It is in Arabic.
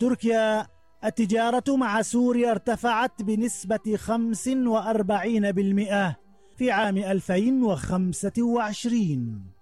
تركيا، التجارة مع سوريا ارتفعت بنسبة 45% في عام 2025.